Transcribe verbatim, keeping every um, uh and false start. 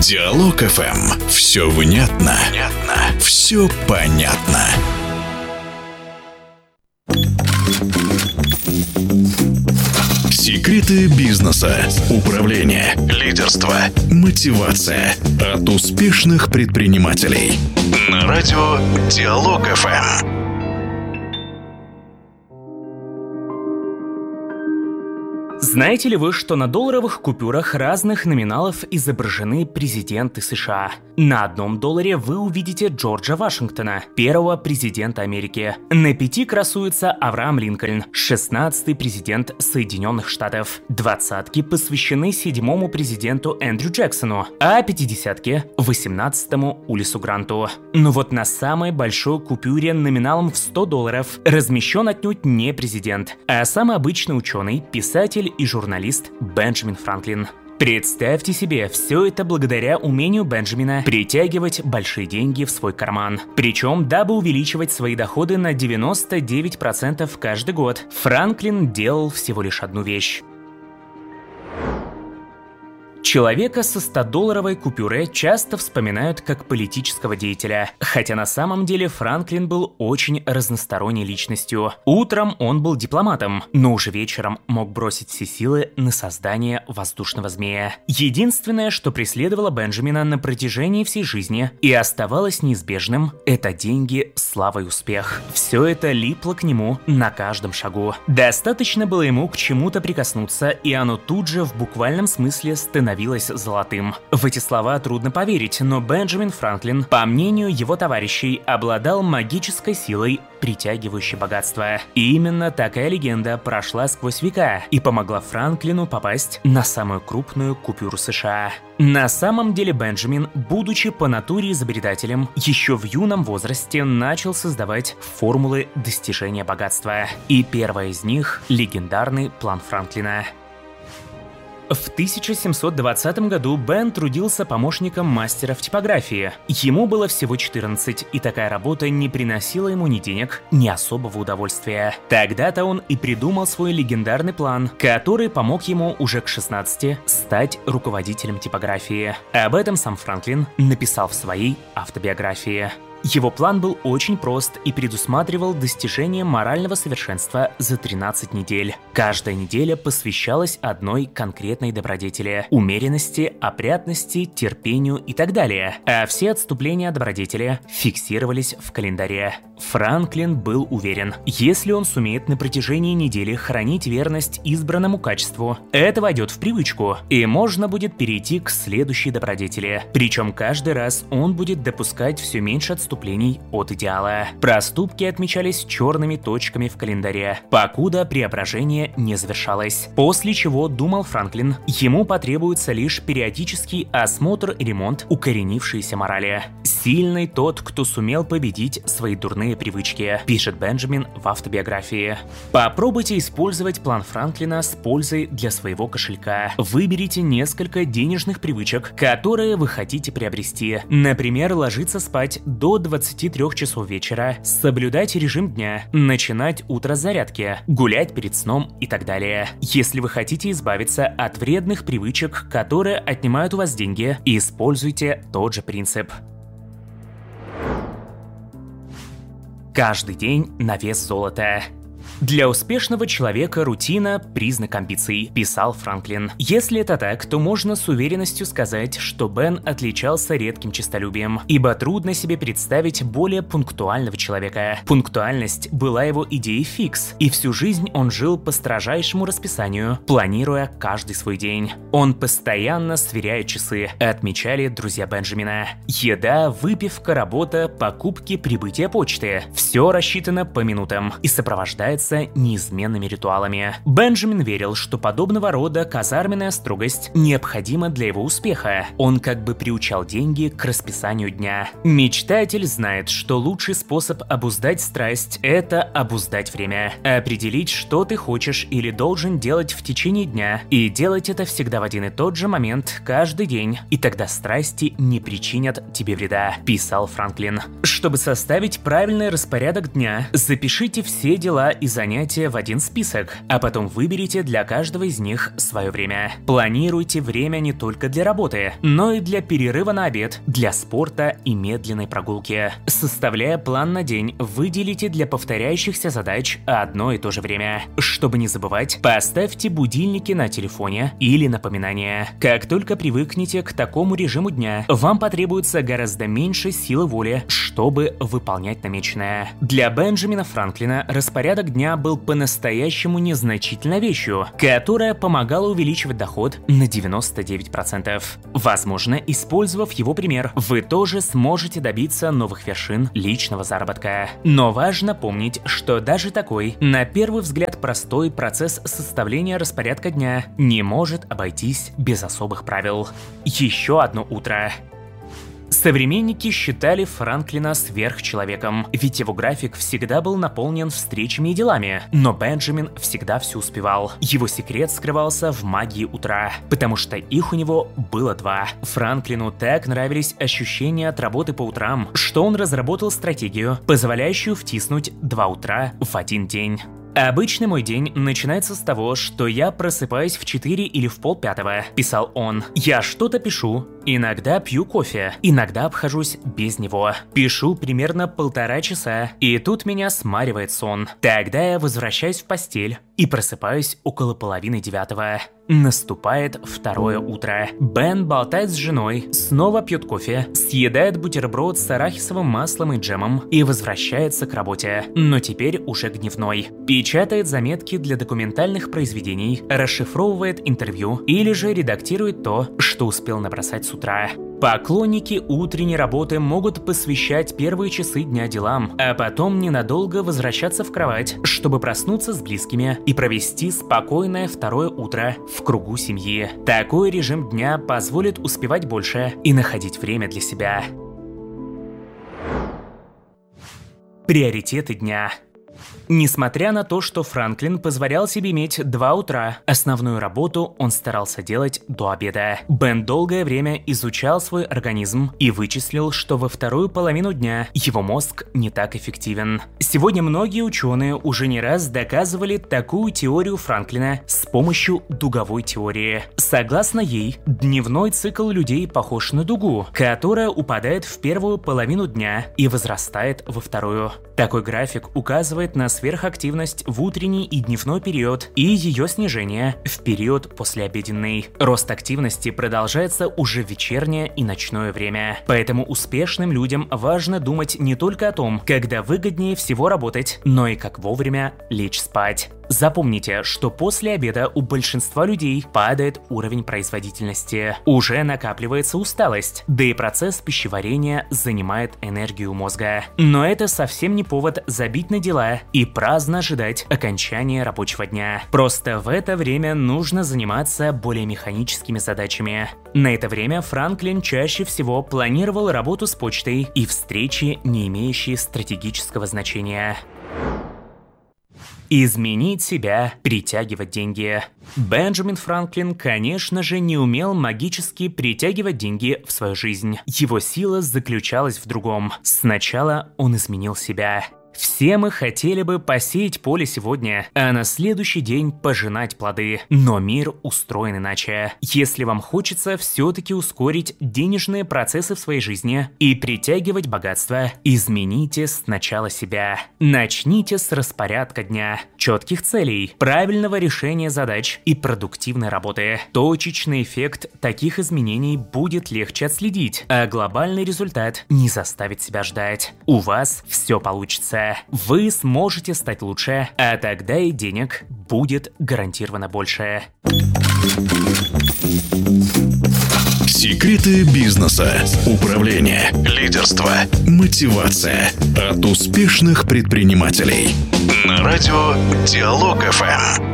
Диалог эф эм. Все внятно, внятно, все понятно. Секреты бизнеса, управления, лидерства, мотивация от успешных предпринимателей. На радио Диалог эф эм. Знаете ли вы, что на долларовых купюрах разных номиналов изображены президенты США? На одном долларе вы увидите Джорджа Вашингтона, первого президента Америки. На пяти красуется Авраам Линкольн, шестнадцатый президент Соединенных Штатов. Двадцатки посвящены седьмому президенту Эндрю Джексону, а пятидесятки – восемнадцатому Улиссу Гранту. Но вот на самой большой купюре номиналом в сто долларов размещен отнюдь не президент, а самый обычный ученый, писатель и журналист Бенджамин Франклин. Представьте себе, все это благодаря умению Бенджамина притягивать большие деньги в свой карман. Причем, дабы увеличивать свои доходы на девяносто девять процентов каждый год, Франклин делал всего лишь одну вещь. Человека со стодолларовой купюрой часто вспоминают как политического деятеля, хотя на самом деле Франклин был очень разносторонней личностью. Утром он был дипломатом, но уже вечером мог бросить все силы на создание воздушного змея. Единственное, что преследовало Бенджамина на протяжении всей жизни и оставалось неизбежным, это деньги, слава и успех. Все это липло к нему на каждом шагу. Достаточно было ему к чему-то прикоснуться, и оно тут же в буквальном смысле становилось золотым. В эти слова трудно поверить, но Бенджамин Франклин, по мнению его товарищей, обладал магической силой, притягивающей богатство. И именно такая легенда прошла сквозь века и помогла Франклину попасть на самую крупную купюру США. На самом деле Бенджамин, будучи по натуре изобретателем, еще в юном возрасте начал создавать формулы достижения богатства. И первая из них – легендарный план Франклина. В тысяча семьсот двадцатом году Бен трудился помощником мастера в типографии. Ему было всего четырнадцать, и такая работа не приносила ему ни денег, ни особого удовольствия. Тогда-то он и придумал свой легендарный план, который помог ему уже к шестнадцати стать руководителем типографии. Об этом сам Франклин написал в своей автобиографии. Его план был очень прост и предусматривал достижение морального совершенства за тринадцать недель. Каждая неделя посвящалась одной конкретной добродетели – умеренности, опрятности, терпению и так далее. А все отступления от добродетели фиксировались в календаре. Франклин был уверен, если он сумеет на протяжении недели хранить верность избранному качеству, это войдет в привычку, и можно будет перейти к следующей добродетели. Причем каждый раз он будет допускать все меньше отступлений от идеала. Проступки отмечались черными точками в календаре, покуда преображение не завершалось. После чего, думал Франклин, ему потребуется лишь периодический осмотр и ремонт укоренившейся морали. «Сильный тот, кто сумел победить свои дурные привычки», пишет Бенджамин в автобиографии. Попробуйте использовать план Франклина с пользой для своего кошелька. Выберите несколько денежных привычек, которые вы хотите приобрести. Например, ложиться спать до двадцати трёх часов вечера, соблюдать режим дня, начинать утро с зарядки, гулять перед сном и так далее. Если вы хотите избавиться от вредных привычек, которые отнимают у вас деньги, используйте тот же принцип. Каждый день на вес золота. Для успешного человека рутина – признак амбиций, писал Франклин. Если это так, то можно с уверенностью сказать, что Бен отличался редким честолюбием, ибо трудно себе представить более пунктуального человека. Пунктуальность была его идеей фикс, и всю жизнь он жил по строжайшему расписанию, планируя каждый свой день. Он постоянно сверяет часы, отмечали друзья Бенджамина. Еда, выпивка, работа, покупки, прибытие почты – все рассчитано по минутам и сопровождается неизменными ритуалами. Бенджамин верил, что подобного рода казарменная строгость необходима для его успеха. Он как бы приучал деньги к расписанию дня. Мечтатель знает, что лучший способ обуздать страсть – это обуздать время. Определить, что ты хочешь или должен делать в течение дня, и делать это всегда в один и тот же момент, каждый день, и тогда страсти не причинят тебе вреда, писал Франклин. Чтобы составить правильный распорядок дня, запишите все дела из занятия в один список, а потом выберите для каждого из них свое время. Планируйте время не только для работы, но и для перерыва на обед, для спорта и медленной прогулки. Составляя план на день, выделите для повторяющихся задач одно и то же время. Чтобы не забывать, поставьте будильники на телефоне или напоминания. Как только привыкнете к такому режиму дня, вам потребуется гораздо меньше силы воли, чтобы выполнять намеченное. Для Бенджамина Франклина распорядок дня был по-настоящему незначительной вещью, которая помогала увеличивать доход на девяносто девять процентов. Возможно, использовав его пример, вы тоже сможете добиться новых вершин личного заработка. Но важно помнить, что даже такой, на первый взгляд, простой процесс составления распорядка дня не может обойтись без особых правил. Еще одно утро. Современники считали Франклина сверхчеловеком, ведь его график всегда был наполнен встречами и делами. Но Бенджамин всегда все успевал. Его секрет скрывался в магии утра, потому что их у него было два. Франклину так нравились ощущения от работы по утрам, что он разработал стратегию, позволяющую втиснуть два утра в один день. «Обычно мой день начинается с того, что я просыпаюсь в четыре или в полпятого», – писал он. «Я что-то пишу, иногда пью кофе, иногда обхожусь без него. Пишу примерно полтора часа, и тут меня смаривает сон. Тогда я возвращаюсь в постель и просыпаюсь около половины девятого. Наступает второе утро. Бен болтает с женой, снова пьет кофе, съедает бутерброд с арахисовым маслом и джемом и возвращается к работе, но теперь уже к дневной. Печатает заметки для документальных произведений, расшифровывает интервью или же редактирует то, что успел набросать с утра. Поклонники утренней работы могут посвящать первые часы дня делам, а потом ненадолго возвращаться в кровать, чтобы проснуться с близкими и провести спокойное второе утро в кругу семьи. Такой режим дня позволит успевать больше и находить время для себя. Приоритеты дня. Несмотря на то, что Франклин позволял себе иметь два утра, основную работу он старался делать до обеда. Бен долгое время изучал свой организм и вычислил, что во вторую половину дня его мозг не так эффективен. Сегодня многие ученые уже не раз доказывали такую теорию Франклина с помощью дуговой теории. Согласно ей, дневной цикл людей похож на дугу, которая упадает в первую половину дня и возрастает во вторую. Такой график указывает на сверхактивность в утренний и дневной период и ее снижение в период послеобеденный. Рост активности продолжается уже в вечернее и ночное время. Поэтому успешным людям важно думать не только о том, когда выгоднее всего работать, но и как вовремя лечь спать. Запомните, что после обеда у большинства людей падает уровень производительности. Уже накапливается усталость, да и процесс пищеварения занимает энергию мозга. Но это совсем не повод забить на дела и праздно ожидать окончания рабочего дня. Просто в это время нужно заниматься более механическими задачами. На это время Франклин чаще всего планировал работу с почтой и встречи, не имеющие стратегического значения. Изменить себя, притягивать деньги. Бенджамин Франклин, конечно же, не умел магически притягивать деньги в свою жизнь. Его сила заключалась в другом. Сначала он изменил себя. Все мы хотели бы посеять поле сегодня, а на следующий день пожинать плоды. Но мир устроен иначе. Если вам хочется все-таки ускорить денежные процессы в своей жизни и притягивать богатство, измените сначала себя. Начните с распорядка дня, четких целей, правильного решения задач и продуктивной работы. Точечный эффект таких изменений будет легче отследить, а глобальный результат не заставит себя ждать. У вас все получится. Вы сможете стать лучше, а тогда и денег будет гарантированно больше. Секреты бизнеса, управления, лидерства, мотивация от успешных предпринимателей. На радио Диалог эф эм.